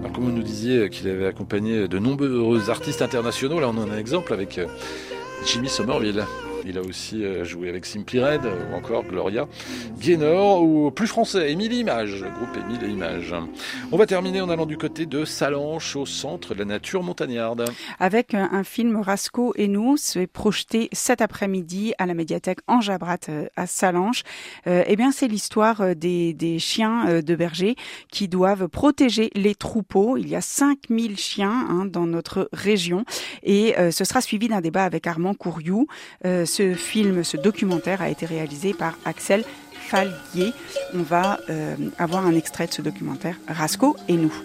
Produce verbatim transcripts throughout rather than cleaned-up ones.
Alors, comme vous nous disiez qu'il avait accompagné de nombreux artistes internationaux, là on en a un exemple avec Jimmy Somerville. Il a aussi joué avec Simply Red ou encore Gloria Gaynor ou plus français, Émile et Images, le groupe Émile et Images. On va terminer en allant du côté de Sallanches au centre de la nature montagnarde. Avec un film Rasco et nous, c'est projeté cet après-midi à la médiathèque Ange Abrat à Sallanches. Euh, eh bien, c'est l'histoire des, des chiens de berger qui doivent protéger les troupeaux. Il y a cinq mille chiens hein, dans notre région et euh, ce sera suivi d'un débat avec Armand Courriou. Euh, Ce film, ce documentaire a été réalisé par Axel Falguier. On va euh, avoir un extrait de ce documentaire, Rasco et nous.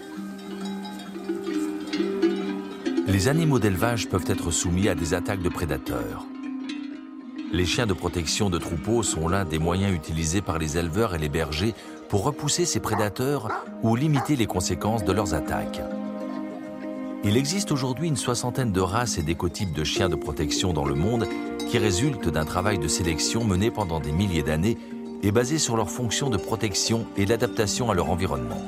Les animaux d'élevage peuvent être soumis à des attaques de prédateurs. Les chiens de protection de troupeaux sont l'un des moyens utilisés par les éleveurs et les bergers pour repousser ces prédateurs ou limiter les conséquences de leurs attaques. Il existe aujourd'hui une soixantaine de races et d'écotypes de chiens de protection dans le monde qui résultent d'un travail de sélection mené pendant des milliers d'années et basé sur leur fonction de protection et l'adaptation à leur environnement.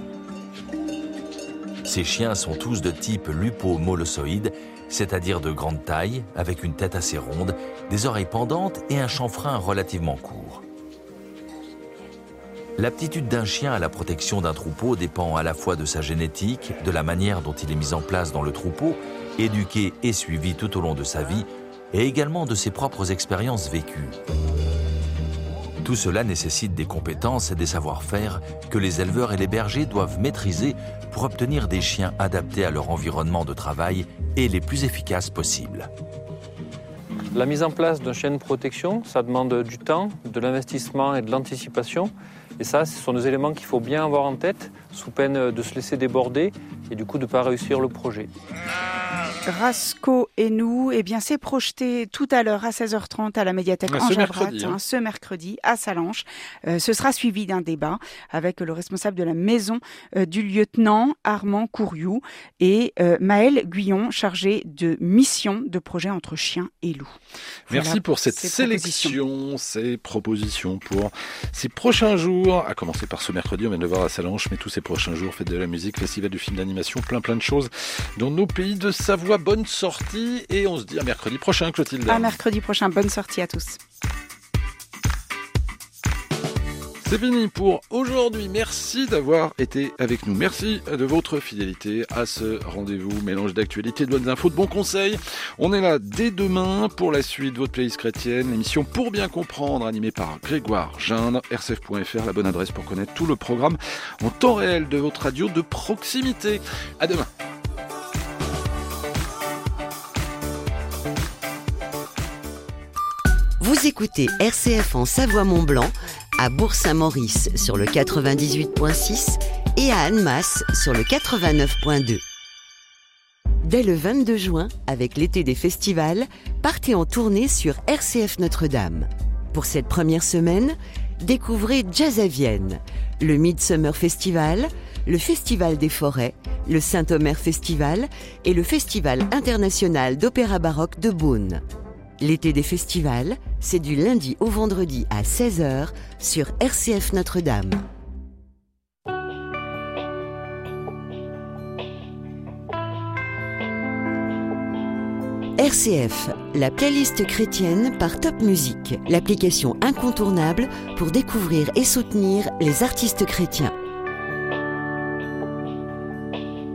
Ces chiens sont tous de type lupo-molossoïde, c'est-à-dire de grande taille, avec une tête assez ronde, des oreilles pendantes et un chanfrein relativement court. L'aptitude d'un chien à la protection d'un troupeau dépend à la fois de sa génétique, de la manière dont il est mis en place dans le troupeau, éduqué et suivi tout au long de sa vie, et également de ses propres expériences vécues. Tout cela nécessite des compétences et des savoir-faire que les éleveurs et les bergers doivent maîtriser pour obtenir des chiens adaptés à leur environnement de travail et les plus efficaces possibles. La mise en place d'un chien de protection, ça demande du temps, de l'investissement et de l'anticipation. Et ça, ce sont des éléments qu'il faut bien avoir en tête, sous peine de se laisser déborder et du coup de ne pas réussir le projet. Rasco et nous, eh bien, c'est projeté tout à l'heure à seize heures trente à la médiathèque Ange Abrat, hein, ce mercredi à Sallanches. Euh, ce sera suivi d'un débat avec le responsable de la maison euh, du lieutenant Armand Courriou et euh, Maël Guyon, chargé de mission de projet entre chiens et loups. Merci voilà pour cette sélection, ces propositions pour ces prochains jours, à commencer par ce mercredi, on vient de le voir à Sallanches, mais tous ces prochains jours, fête de la musique, festival du film d'animation, plein plein de choses dans nos pays de Savoie. Bonne sortie et on se dit à mercredi prochain, Clotilde. À mercredi prochain, bonne sortie à tous. C'est fini pour aujourd'hui. Merci d'avoir été avec nous. Merci de votre fidélité à ce rendez-vous. Mélange d'actualité, de bonnes infos, de bons conseils. On est là dès demain pour la suite de votre playlist chrétienne. L'émission Pour bien comprendre, animée par Grégoire Gindre. R C F point F R, la bonne adresse pour connaître tout le programme en temps réel de votre radio de proximité. À demain. Vous écoutez R C F en Savoie-Mont-Blanc, à Bourg-Saint-Maurice sur le quatre-vingt-dix-huit point six et à Annemasse sur le quatre-vingt-neuf point deux. Dès le vingt-deux juin, avec l'été des festivals, partez en tournée sur R C F Notre-Dame. Pour cette première semaine, découvrez Jazz à Vienne, le Midsummer Festival, le Festival des Forêts, le Saint-Omer Festival et le Festival international d'opéra baroque de Beaune. L'été des festivals, c'est du lundi au vendredi à seize heures sur R C F Notre-Dame. R C F, la playlist chrétienne par Top Music, l'application incontournable pour découvrir et soutenir les artistes chrétiens.